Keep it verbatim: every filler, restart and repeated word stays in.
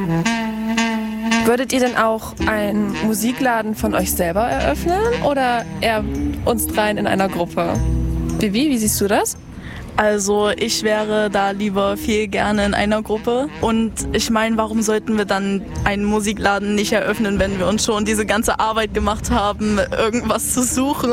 Würdet ihr denn auch einen Musikladen von euch selber eröffnen oder eher uns dreien in einer Gruppe? Vivi, wie siehst du das? Also ich wäre da lieber viel gerne in einer Gruppe und ich meine, warum sollten wir dann einen Musikladen nicht eröffnen, wenn wir uns schon diese ganze Arbeit gemacht haben, irgendwas zu suchen